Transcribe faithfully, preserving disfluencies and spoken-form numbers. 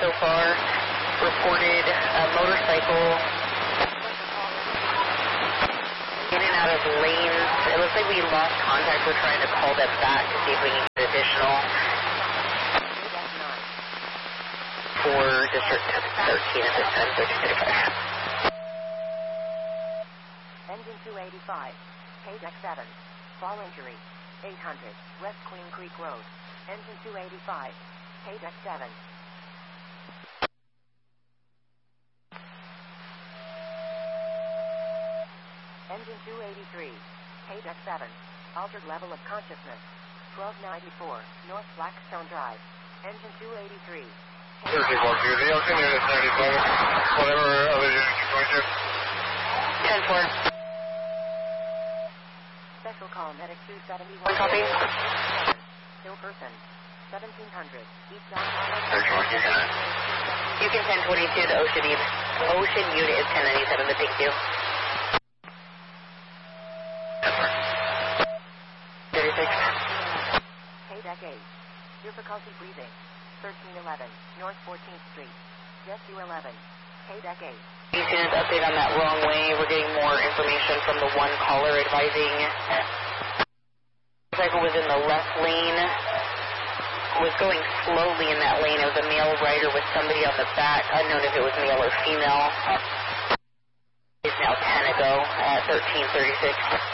so far. Reported a motorcycle in and out of lanes. It looks like we lost contact. We're trying to call them back to see if we can get additional for District thirteen at this time, thirteen thirty-five. Engine two eighty-five, page X seven, fall injury, eight hundred, West Queen Creek Road. Engine two eighty-five, page X seven. Engine two eighty-three, page X seven, altered level of consciousness, twelve ninety-four, North Blackstone Drive. Engine two eighty-three. thirty-four, the Ocean unit ninety-seven, whatever other unit you're going to. ten four. Special call, medic two seventy-one. One copy. Still person, seventeen hundred, East John. thirty-four, you got it. You can ten twenty-two, the Ocean unit. Ocean unit is ten ninety-seven, the P Q. thirty-six. Hey, deck eight. Difficulty breathing. thirteen eleven, North fourteenth Street. Jet two eleven. Hey, deck eight. These units update on that wrong way. We're getting more information from the one caller advising the cycle was in the left lane. Was going slowly in that lane. It was a male rider with somebody on the back, unknown if it was male or female. It's now ten ago at thirteen thirty-six.